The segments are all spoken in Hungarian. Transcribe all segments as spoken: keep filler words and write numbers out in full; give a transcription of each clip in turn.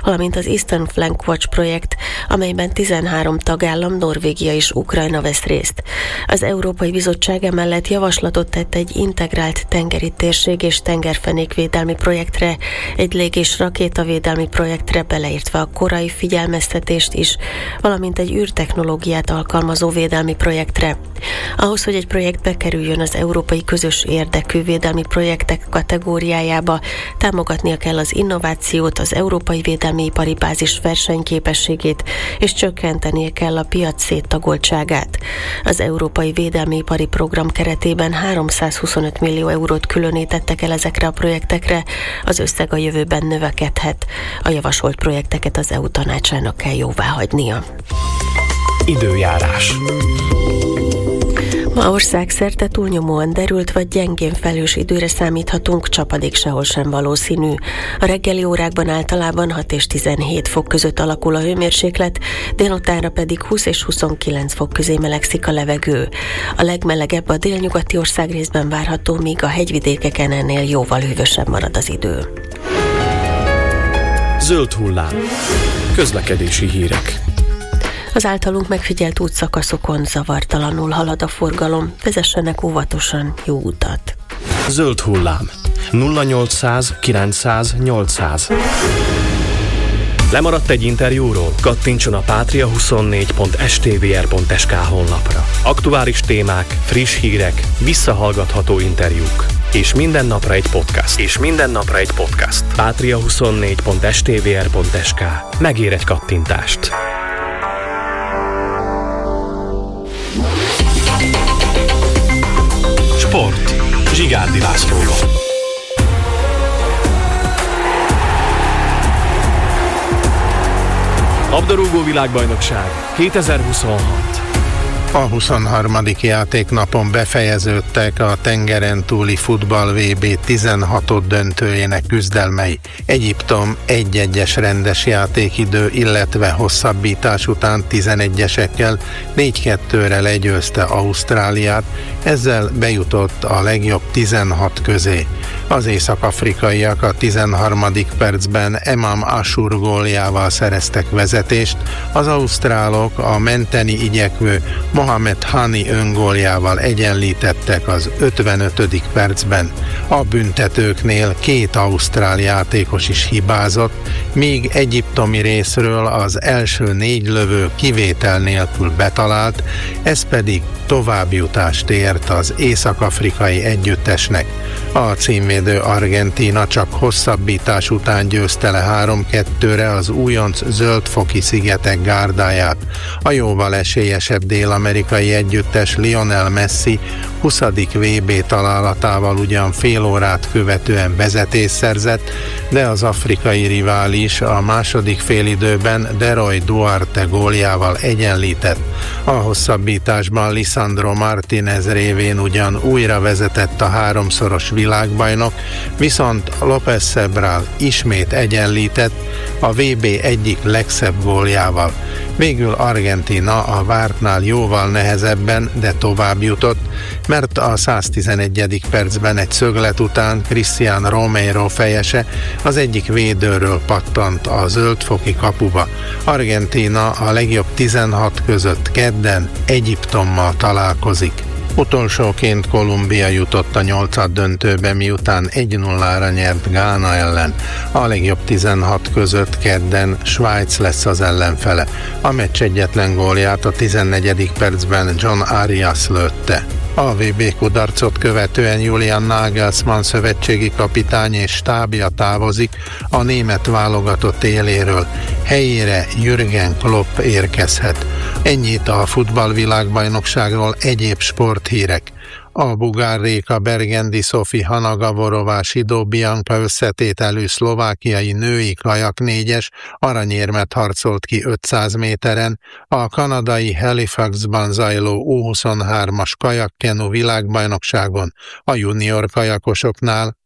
valamint az Eastern Flank Watch projekt, amelyben tizenhárom tagállam, Norvégia és Ukrajna vesz részt. Az Európai Bizottság emellett javaslatot tett egy integrált tengeri térség és tengerfenékvédelmi projektre, egy lég- és rakétavédelmi projektre, beleértve a korai figyelmeztetést is, valamint egy űrtechnológiát alkalmazó védelmi projektre. Ahhoz, hogy egy projekt bekerüljön az európai közös érdekű védelmi projektek kategóriájába, támogatnia kell az innovációt, az európai védelmi ipari bázis versenyképességét, és csökkentenie kell a piac széttagoltságát. Az Európai Védelmi Ipari Program keretében háromszázhuszonöt millió eurót különítettek el ezekre a projektekre, az összeg a jövőben növekedhet. A javasolt projekteket az é u tanácsának kell jóváhagynia. Időjárás. Ma országszerte túlnyomóan derült vagy gyengén felhős időre számíthatunk, csapadék sehol sem valószínű. A reggeli órákban általában hat és tizenhét fok között alakul a hőmérséklet, délutánra pedig húsz és huszonkilenc fok közé melegszik a levegő. A legmelegebb a délnyugati országrészben várható, míg a hegyvidékeken ennél jóval hűvösebb marad az idő. Zöld hullám. Közlekedési hírek. Az általunk megfigyelt útszakaszokon zavartalanul halad a forgalom, vezessenek óvatosan, jó utat. Zöld hullám. nulla nyolcszáz kilencszáz nyolcszáz. Lemaradt egy interjúról? Kattintson a patria huszonnégy pont s t v r pont s k honlapra. Aktuális témák, friss hírek, visszahallgatható interjúk. És minden napra egy podcast. És minden napra egy podcast. patria huszonnégy pont s t v r pont s k. Megér egy kattintást. Sport. Zsigárdi Lászlóval. Labdarúgó világbajnokság kétezer-huszonhat. A huszonharmadik játéknapon befejeződtek a tengeren túli futball vé bé tizenhat döntőjének küzdelmei. Egyiptom egy-egyes rendes játékidő, illetve hosszabbítás után tizenegyesekkel négy kettőre legyőzte Ausztráliát, ezzel bejutott a legjobb tizenhat közé. Az észak-afrikaiak a tizenharmadik percben Emam Ashur góljával szereztek vezetést, az ausztrálok a menteni igyekvő Mohamed Hani öngóljával egyenlítettek az ötvenötödik percben. A büntetőknél két ausztrál játékos is hibázott, míg egyiptomi részről az első négy lövő kivétel nélkül betalált, ez pedig továbbjutást ért az észak-afrikai együttesnek. A címvédő Argentína csak hosszabbítás után győzte le három kettőre az újonc zöldfoki szigetek gárdáját. A jóval esélyesebb dél-amerikai együttes Lionel Messi huszadik vé bé találatával ugyan fél órát követően vezetést szerzett, de az afrikai rivális a második félidőben Deroy Duarte góljával egyenlített. A hosszabbításban Lisandro Martínez révén ugyan újra vezetett a háromszoros világbajnok, viszont López Sebral ismét egyenlített a vé bé egyik legszebb góljával. Végül Argentína a vártnál jóval nehezebben, de tovább jutott, mert a száztizenegyedik percben egy szöglet után Cristian Romero fejese az egyik védőről pattant a zöldfoki kapuba. Argentína a legjobb tizenhat között kedden Egyiptommal találkozik. Utolsóként Kolumbia jutott a nyolcad döntőbe, miután egy nullára nyert Gána ellen. A legjobb tizenhat között kedden Svájc lesz az ellenfele. A meccs egyetlen gólját a tizennegyedik percben John Arias lőtte. A vé bé kudarcot követően Julian Nagelsmann szövetségi kapitány és stábja távozik a német válogatott éléről. Helyére Jürgen Klopp érkezhet. Ennyit a futballvilágbajnokságról, egyéb sporthírek. A Bugár Réka Bergendi Sophie Hanna Gavorová Sidó Bianca összetételű szlovákiai női kajak négyes aranyérmet harcolt ki ötszáz méteren, a kanadai Halifaxban zajló U huszonhármas kajakkenu világbajnokságon a junior kajakosoknál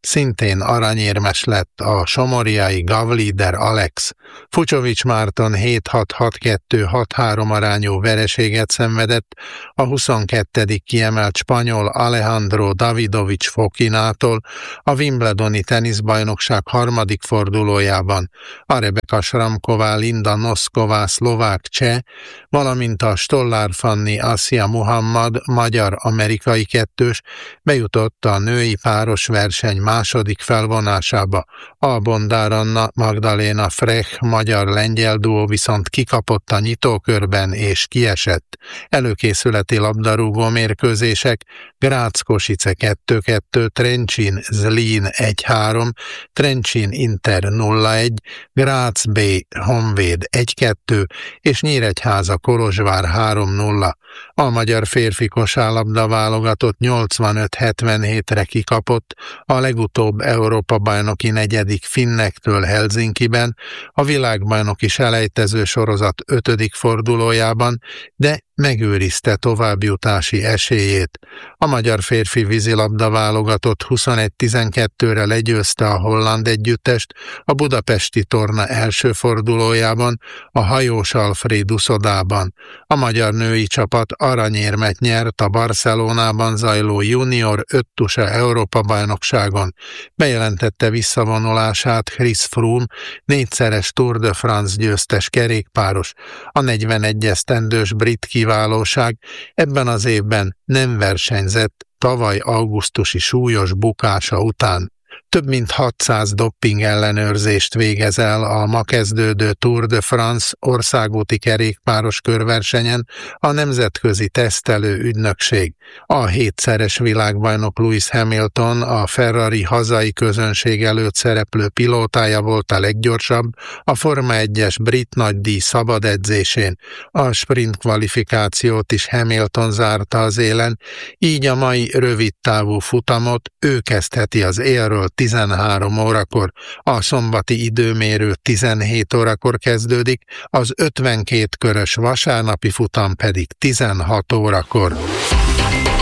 Szintén aranyérmes lett a somorjai Gavlider Alex. Fucsovics Márton hét hat hat kettő hat három arányú vereséget szenvedett a huszonkettedik kiemelt spanyol Alejandro Davidovich Fokinától a Wimbledoni teniszbajnokság harmadik fordulójában. A Rebeka Šramková, Linda Nosková szlovák cseh, valamint a Stollár Fanni Assia Muhammad magyar-amerikai kettős bejutott a női páros verseny második felvonásába. A Bondár Anna Magdaléna Frech magyar-lengyel duó viszont kikapott a nyitókörben és kiesett. Előkészületi labdarúgó mérkőzések: Graz-Kosice kettő kettő, Trencsin-Zlín egy három, Trencsin-Inter nulla egy, Graz B Honvéd egy kettő és Nyíregyháza-Kolozsvár három nulla. A magyar férfi kosárlabda válogatott nyolcvanöt hetvenhétre kikapott a legutóbb Európa-bajnoki negyedik finnektől Helsinkiben, a világbajnoki selejtező sorozat ötödik fordulójában, de megőrizte továbbjutási esélyét. A magyar férfi vízilabda válogatott huszonegy tizenkettőre legyőzte a holland együttest a budapesti torna első fordulójában, a Hajós Alfréd uszodában. A magyar női csapat aranyérmet nyert a Barcelonában zajló junior öttusa Európa-bajnokságon. Bejelentette visszavonulását Chris Froome, négyszeres Tour de France győztes kerékpáros. A negyvenegy esztendős brit kiválóság ebben az évben nem versenyzett tavaly augusztusi súlyos bukása után. Több mint hatszáz dopping ellenőrzést végez el a ma kezdődő Tour de France országúti kerékpáros körversenyen a Nemzetközi Tesztelő Ügynökség. A hétszeres világbajnok Lewis Hamilton, a Ferrari hazai közönség előtt szereplő pilótája volt a leggyorsabb a Forma egyes brit nagydíj szabad edzésén. A sprint kvalifikációt is Hamilton zárta az élen, így a mai rövidtávú futamot ő kezdheti az élről tizenhárom órakor, a szombati időmérő tizenhét órakor kezdődik, az ötvenkét körös vasárnapi futam pedig tizenhat órakor.